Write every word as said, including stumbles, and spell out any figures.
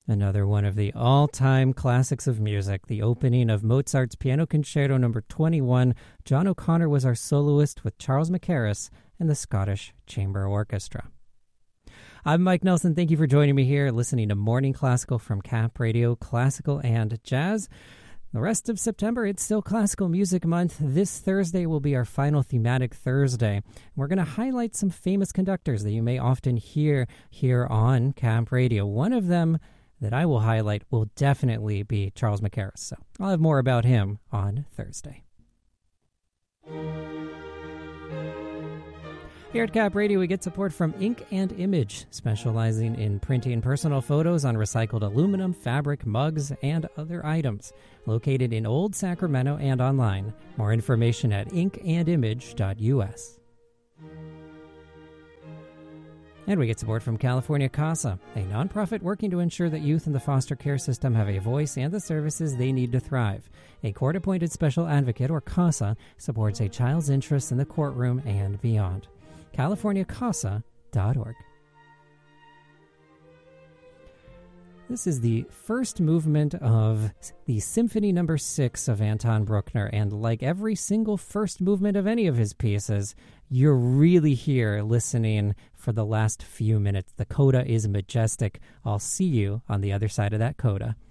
Another one of the all-time classics of music, the opening of Mozart's Piano Concerto number twenty-one. John O'Connor was our soloist with Charles Mackerras and the Scottish Chamber Orchestra. I'm Mike Nelson. Thank you for joining me here, listening to Morning Classical from Cap Radio, Classical and Jazz. The rest of September, it's still Classical Music Month. This Thursday will be our final thematic Thursday. We're going to highlight some famous conductors that you may often hear here on Cap Radio. One of them that I will highlight will definitely be Charles Mackerras. So I'll have more about him on Thursday. Here at Cap Radio, we get support from Ink and Image, specializing in printing personal photos on recycled aluminum, fabric, mugs, and other items. Located in Old Sacramento and online. More information at ink and image dot u s. And we get support from California CASA, a nonprofit working to ensure that youth in the foster care system have a voice and the services they need to thrive. A court-appointed special advocate, or CASA, supports a child's interests in the courtroom and beyond. california casa dot org. This is the first movement of the Symphony Number Six of Anton Bruckner, and like every single first movement of any of his pieces, you're really here listening for the last few minutes. The coda is majestic. I'll see you on the other side of that coda.